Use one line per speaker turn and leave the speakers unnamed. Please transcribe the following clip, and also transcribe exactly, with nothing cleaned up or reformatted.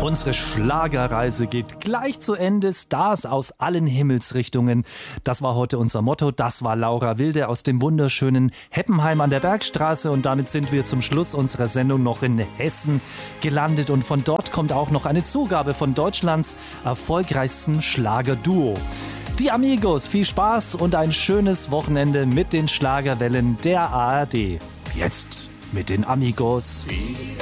Unsere Schlagerreise geht gleich zu Ende. Stars aus allen Himmelsrichtungen. Das war heute unser Motto. Das war Laura Wilde aus dem wunderschönen Heppenheim an der Bergstraße. Und damit sind wir zum Schluss unserer Sendung noch in Hessen gelandet. Und von dort kommt auch noch eine Zugabe von Deutschlands erfolgreichsten Schlagerduo. Die Amigos, viel Spaß und ein schönes Wochenende mit den Schlagerwellen der A R D. Jetzt mit den Amigos.